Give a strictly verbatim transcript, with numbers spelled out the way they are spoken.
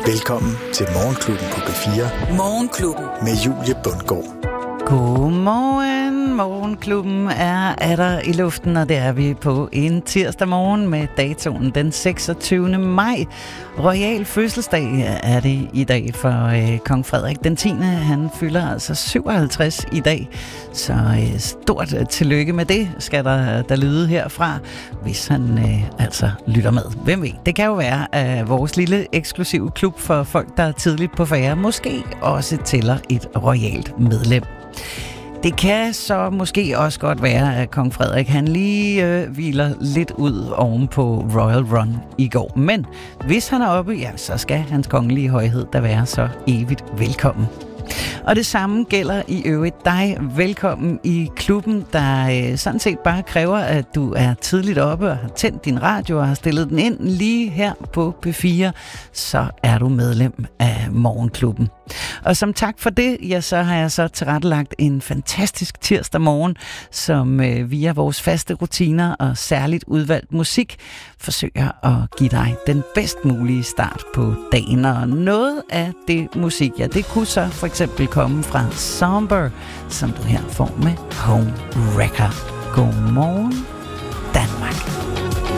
Velkommen til Morgenklubben på P fire. Morgenklubben. Med Julie Bundgaard. Godmorgen. Morgenklubben er atter i luften, og det er vi på en tirsdag morgen med datoen den seksogtyvende maj. Royal fødselsdag er det i dag for øh, kong Frederik den tiende. Han fylder altså syvoghalvtreds i dag, så øh, stort tillykke med det skal der, der lyde herfra, hvis han øh, altså lytter med. Hvem ved? Det kan jo være, at vores lille eksklusive klub for folk, der er tidligt på færre, måske også tæller et royalt medlem. Det kan så måske også godt være, at kong Frederik han lige øh, hviler lidt ud oven på Royal Run i går. Men hvis han er oppe, ja, så skal hans kongelige højhed da være så evigt velkommen. Og det samme gælder i øvrigt dig. Velkommen i klubben, der øh, sådan set bare kræver, at du er tidligt oppe og har tændt din radio og har stillet den ind lige her på P fire. Så er du medlem af Morgenklubben. Og som tak for det, ja, så har jeg så tilrettelagt en fantastisk tirsdag morgen, som øh, via vores faste rutiner og særligt udvalgt musik forsøger at give dig den bedst mulige start på dagen. Og noget af det musik, ja, det kunne så for eksempel komme fra Somber, som du her får med Home Wrecker. Godmorgen, Danmark.